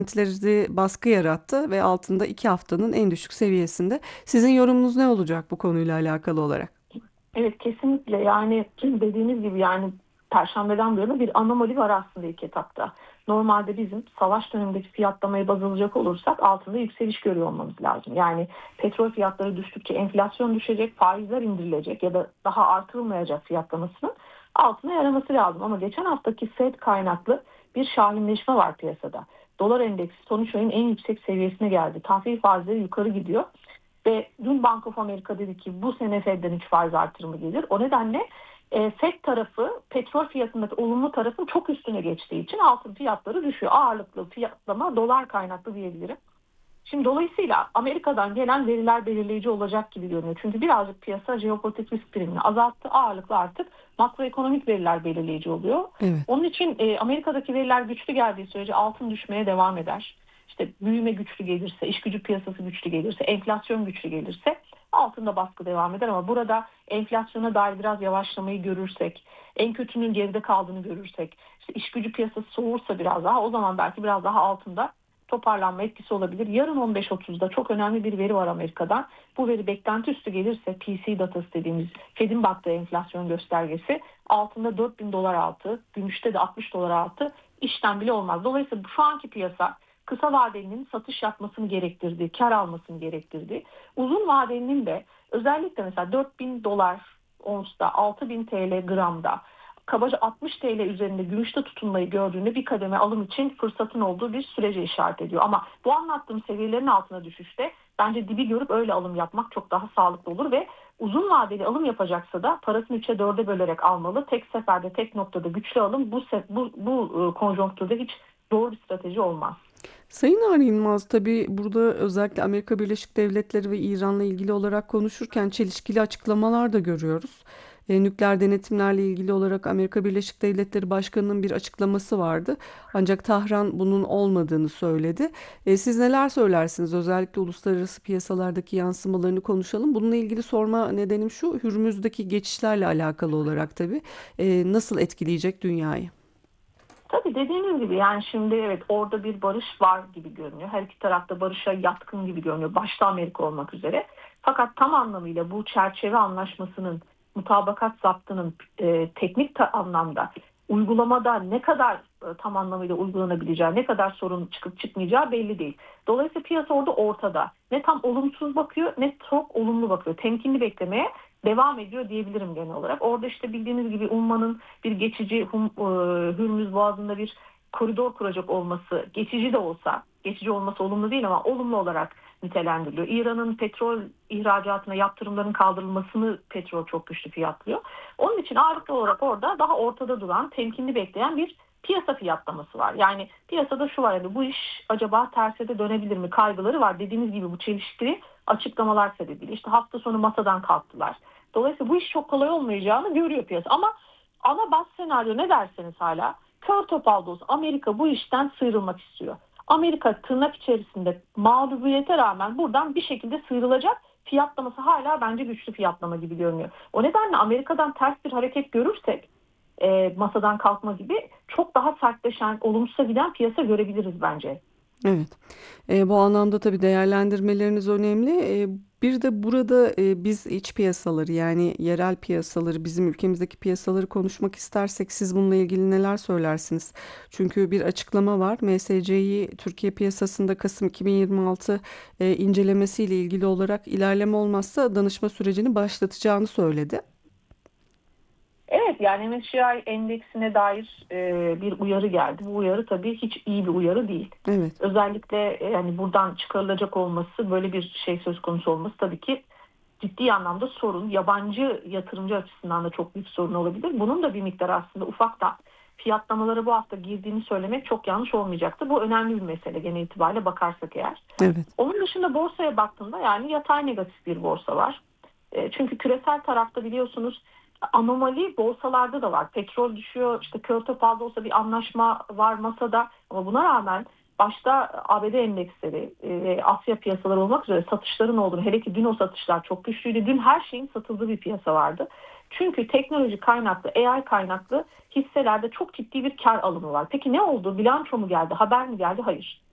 beklentileri baskı yarattı ve altında 2 haftanın en düşük seviyesinde. Sizin yorumunuz ne olacak bu konuyla alakalı olarak? Evet, kesinlikle. Yani dediğiniz gibi, yani Perşembeden bu yana bir anomali var aslında ilk etapta. Normalde bizim savaş dönemindeki fiyatlamayı baz alacak olursak altında yükseliş görüyor olmamız lazım. Yani petrol fiyatları düştükçe enflasyon düşecek, faizler indirilecek ya da daha artırılmayacak fiyatlamasının altına yaraması lazım. Ama geçen haftaki Fed kaynaklı bir şahinleşme var piyasada. Dolar endeksi son 3 ayın en yüksek seviyesine geldi. Tahvil faizleri yukarı gidiyor. Ve dün Bank of America dedi ki bu sene Fed'den 3 faiz artırımı gelir. O nedenle Fed tarafı petrol fiyatındaki olumlu tarafın çok üstüne geçtiği için altın fiyatları düşüyor. Ağırlıklı fiyatlama dolar kaynaklı diyebilirim. Şimdi dolayısıyla Amerika'dan gelen veriler belirleyici olacak gibi görünüyor. Çünkü birazcık piyasa jeopolitik risk primini azalttı. Ağırlıklı artık makroekonomik veriler belirleyici oluyor. Evet. Onun için Amerika'daki veriler güçlü geldiği sürece altın düşmeye devam eder. İşte büyüme güçlü gelirse, iş gücü piyasası güçlü gelirse, enflasyon güçlü gelirse altında baskı devam eder. Ama burada enflasyona dair biraz yavaşlamayı görürsek, en kötünün geride kaldığını görürsek, işte iş gücü piyasası soğursa biraz daha, o zaman belki biraz daha altında toparlanma etkisi olabilir. Yarın 15.30'da çok önemli bir veri var Amerika'dan. Bu veri beklenti üstü gelirse PC datası dediğimiz Fed'in baktığı enflasyon göstergesi altında 4.000 dolar altı, gümüşte de 60 dolar altı işlem bile olmaz. Dolayısıyla şu anki piyasa kısa vadelinin satış yapmasını gerektirdiği, kar almasını gerektirdiği, uzun vadelinin de özellikle mesela 4.000 dolar onsta, 6.000 TL gramda, kabaca 60 TL üzerinde gümüşte tutunmayı gördüğünde bir kademe alım için fırsatın olduğu bir sürece işaret ediyor. Ama bu anlattığım seviyelerin altına düşüşte bence dibi görüp öyle alım yapmak çok daha sağlıklı olur ve uzun vadeli alım yapacaksa da parasını 3'e 4'e bölerek almalı. Tek seferde, tek noktada güçlü alım bu konjonktürde hiç doğru bir strateji olmaz. Sayın Ari Yılmaz, tabii burada özellikle Amerika Birleşik Devletleri ve İran'la ilgili olarak konuşurken çelişkili açıklamalar da görüyoruz. Nükleer denetimlerle ilgili olarak Amerika Birleşik Devletleri Başkanı'nın bir açıklaması vardı. Ancak Tahran bunun olmadığını söyledi. Siz neler söylersiniz? Özellikle uluslararası piyasalardaki yansımalarını konuşalım. Bununla ilgili sorma nedenim şu: Hürmüz'deki geçişlerle alakalı olarak tabii nasıl etkileyecek dünyayı? Tabii dediğiniz gibi, yani şimdi evet, orada bir barış var gibi görünüyor. Her iki tarafta barışa yatkın gibi görünüyor. Başta Amerika olmak üzere. Fakat tam anlamıyla bu çerçeve anlaşmasının, mutabakat zaptının teknik anlamda uygulamada ne kadar tam anlamıyla uygulanabileceği, ne kadar sorun çıkıp çıkmayacağı belli değil. Dolayısıyla piyasa orada ortada. Ne tam olumsuz bakıyor ne çok olumlu bakıyor. Temkinli beklemeye devam ediyor diyebilirim genel olarak. Orada işte bildiğiniz gibi Umman'ın bir geçici Hürmüz Boğazı'nda bir koridor kuracak olması, geçici de olsa, geçici olması olumlu değil ama olumlu olarak nitelendiriliyor. İran'ın petrol ihracatına yaptırımların kaldırılmasını petrol çok güçlü fiyatlıyor. Onun için ağırlıklı olarak orada daha ortada duran, temkinli bekleyen bir piyasa fiyatlaması var. Yani piyasada şu var, yani bu iş acaba terse de dönebilir mi kaygıları var. Dediğiniz gibi bu çelişkili açıklamalar sebebiyle. İşte hafta sonu masadan kalktılar. Dolayısıyla bu iş çok kolay olmayacağını görüyor piyasa. Ama ana bas senaryo ne derseniz hala kör topal da olsa Amerika bu işten sıyrılmak istiyor. Amerika tırnak içerisinde mağlubiyete rağmen buradan bir şekilde sıyrılacak, fiyatlaması hala bence güçlü fiyatlama gibi görünüyor. O nedenle Amerika'dan ters bir hareket görürsek masadan kalkma gibi çok daha sertleşen, olumsuza giden piyasa görebiliriz bence. Evet. Bu anlamda tabii değerlendirmeleriniz önemli. Bir de burada biz iç piyasaları, yani yerel piyasaları, bizim ülkemizdeki piyasaları konuşmak istersek siz bununla ilgili neler söylersiniz? Çünkü bir açıklama var. MSCI Türkiye piyasasında Kasım 2026 incelemesiyle ilgili olarak ilerleme olmazsa danışma sürecini başlatacağını söyledi. Evet, yani MSCI endeksine dair bir uyarı geldi. Bu uyarı tabii hiç iyi bir uyarı değil. Evet. Özellikle yani buradan çıkarılacak olması, böyle bir şey söz konusu olması tabii ki ciddi anlamda sorun. Yabancı yatırımcı açısından da çok büyük sorun olabilir. Bunun da bir miktar aslında ufak da fiyatlamaları bu hafta girdiğini söylemek çok yanlış olmayacaktı. Bu önemli bir mesele genel itibariyle bakarsak eğer. Evet. Onun dışında borsaya baktığında yani yatay negatif bir borsa var. Çünkü küresel tarafta biliyorsunuz anomali borsalarda da var. Petrol düşüyor, işte kör topalda olsa bir anlaşma var masada, ama buna rağmen başta ABD endeksleri ve Asya piyasaları olmak üzere satışların olduğunu, hele ki dün o satışlar çok güçlüydü. Dün her şeyin satıldığı bir piyasa vardı. Çünkü teknoloji kaynaklı, AI kaynaklı hisselerde çok ciddi bir kar alımı var. Peki ne oldu? Bilanço mu geldi? Haber mi geldi? Hayır.